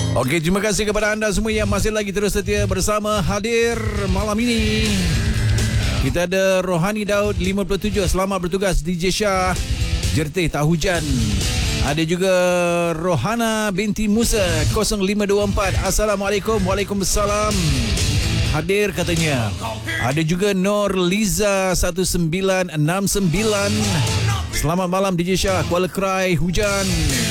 Okey, terima kasih kepada anda semua yang masih lagi terus setia bersama Hadir malam ini. Kita ada Rohani Daud 57, selamat bertugas DJ Syah, Jertih tak hujan. Ada juga Rohana binti Musa 0524, Assalamualaikum. Waalaikumsalam. Hadir katanya. Ada juga Nur Liza 1969, selamat malam DJ Syah, Kuala Krai hujan.